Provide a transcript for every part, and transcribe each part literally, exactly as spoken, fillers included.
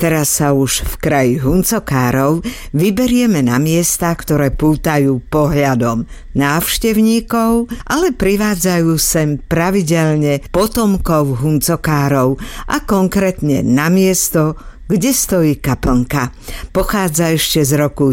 teraz sa už v kraji Huncokárov vyberieme na miesta, ktoré pútajú pohľadom návštevníkov, ale privádzajú sem pravidelne potomkov Huncokárov a konkrétne na miesto, kde stojí kaplnka. Pochádza ešte z roku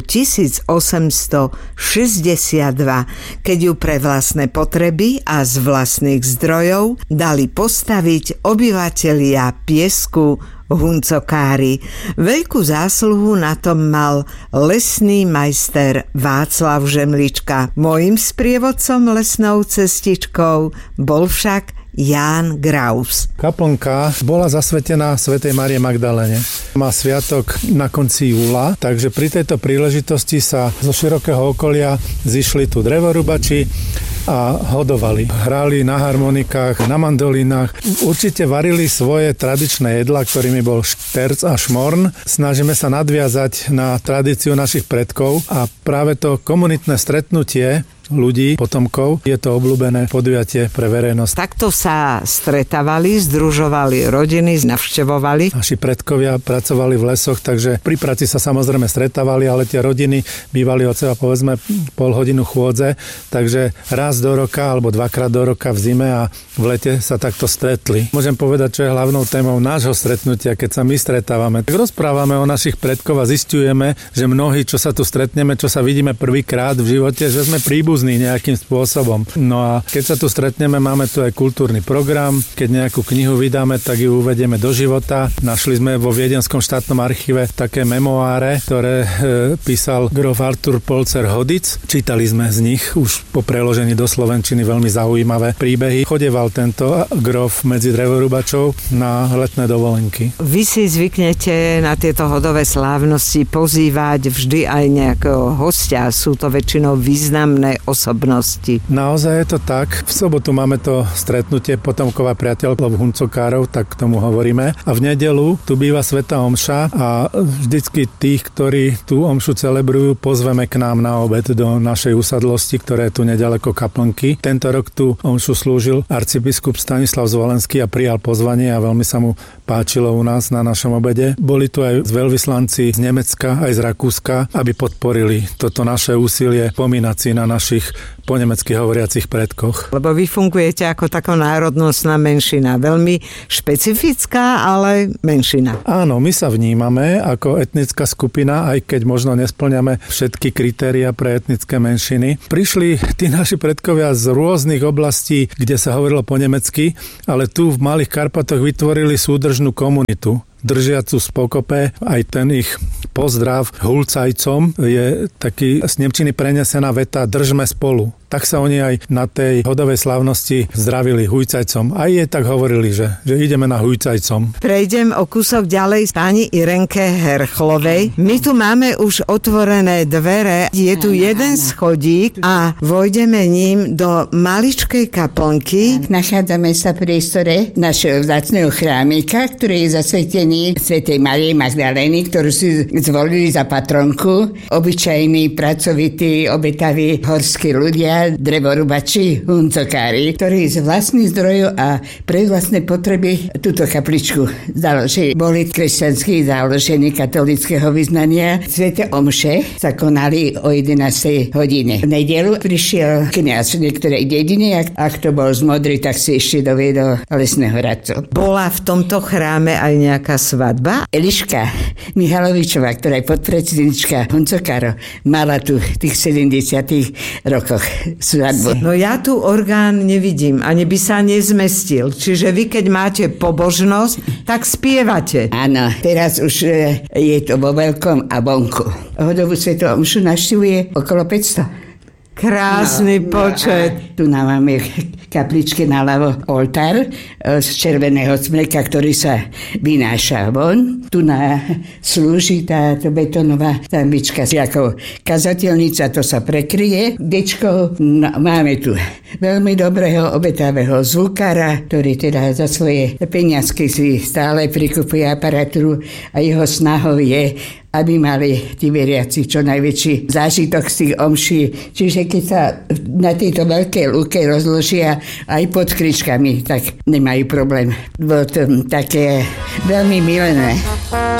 tisícosemstošesťdesiatdva, keď ju pre vlastné potreby a z vlastných zdrojov dali postaviť obyvatelia Piesku Huncokári. Veľkú zásluhu na tom mal lesný majster Václav Žemlička. Mojím sprievodcom lesnou cestičkou bol však Ján Graus. Kaplnka bola zasvetená svätej Márii Magdalene. Má sviatok na konci júla, takže pri tejto príležitosti sa zo širokého okolia zišli tu drevorubači a hodovali. Hrali na harmonikách, na mandolínach. Určite varili svoje tradičné jedlá, ktorými bol šterc a šmorn. Snažíme sa nadviazať na tradíciu našich predkov a práve to komunitné stretnutie ľudí, potomkov, je to obľúbené podujatie pre verejnosť. Takto sa stretávali, združovali rodiny, navštevovali. Naši predkovia pracovali v lesoch, takže pri práci sa samozrejme stretávali, ale tie rodiny bývali od seba povedzme pol hodinu chôdze, takže raz do roka alebo dvakrát do roka v zime a v lete sa takto stretli. Môžem povedať, čo je hlavnou témou nášho stretnutia, keď sa my stretávame. Tak rozprávame o našich predkov a zisťujeme, že mnohí, čo sa tu stretneme, čo sa vidíme prvýkrát v živote, že sme príbuzní nejakým spôsobom. No a keď sa tu stretneme, máme tu aj kultúrny program. Keď nejakú knihu vydáme, tak ju uvedieme do života. Našli sme vo Viedenskom štátnom archíve také memoáre, ktoré e, písal grof Artur Polzer-Hodic. Čítali sme z nich už po preložení do slovenčiny veľmi zaujímavé príbehy. Chodeval tento grof medzi drevorubačov na letné dovolenky. Vy si zvyknete na tieto hodové slávnosti pozývať vždy aj nejakého hostia. Sú to väčšinou významné osobnosti. Naozaj je to tak. V sobotu máme to stretnutie potomkov a priateľov Huncokárov, tak k tomu hovoríme. A v nedeľu tu býva svätá omša a vždycky tých, ktorí tú omšu celebrujú, pozveme k nám na obed do našej usadlosti, ktoré je tu nedaleko kaplnky. Tento rok tu omšu slúžil arcibiskup Stanislav Zvolenský a prijal pozvanie a veľmi sa mu páčilo u nás na našom obede. Boli tu aj veľvyslanci z Nemecka, aj z Rakúska, aby podporili toto naše úsilie pomínať si na našich po nemecky hovoriacich predkoch. Lebo vy fungujete ako taká národnostná menšina. Veľmi špecifická, ale menšina. Áno, my sa vnímame ako etnická skupina, aj keď možno nespĺňame všetky kritéria pre etnické menšiny. Prišli tí naši predkovia z rôznych oblastí, kde sa hovorilo po nemecky, ale tu v Malých Karpatoch vytvorili súdržnú komunitu, držiacu spokope. Aj ten ich pozdrav hulcajcom je taký z nemčiny prenesená veta držme spolu. Tak sa oni aj na tej hodovej slávnosti zdravili hujcajcom. Aj je tak hovorili, že, že ideme na hujcajcom. Prejdem o kúsok ďalej pani Irenke Herchlovej. My tu máme už otvorené dvere. Je tu jeden schodík a vojdeme ním do maličkej kaplnky. Nachádzame sa v priestore našeho vzácneho chrámika, ktorý je zasvetený svätej Márii Magdalény, ktorú si zvolili za patronku. Obyčajní, pracovití, obetaví horskí ľudia, drevorubači, Huncokári, ktorí z vlastných zdrojov a pre vlastné potreby túto kapličku založili. Boli kresťanskí založení katolického vyznania. Sväté omše sa konali o jedenástej hodine. V nedeľu prišiel kňaz v niektorej dedine, ak, ak to bol z Modry, tak si ešte doviedol lesného radcu. Bola v tomto chráme aj nejaká svadba? Eliška Mihalovičová, ktorá je podpredsednička Huncokárov, mala tu v tých sedemdesiatych rokoch svadbu. No ja tu orgán nevidím, ani by sa nezmestil. Čiže vy, keď máte pobožnosť, tak spievate. Áno, teraz už je to vo veľkom a vonku. Hodovú svätú omšu navštívuje okolo päťsto. Krásny no, počet. No tu máme kapličke naľavo oltár z červeného smreka, ktorý sa vynáša von. Tu na slúži táto betónová tambička ako kazateľnica, to sa prekryje dečkou. No, máme tu veľmi dobrého obetavého zvukára, ktorý teda za svoje peniazky si stále prikupuje aparatúru a jeho snahou je, aby mali tí veriaci čo najväčší zážitok z tých omší. Čiže keď sa na tejto veľkej lúke rozložia aj pod kričkami, tak nemajú problém. Bolo to také veľmi milené.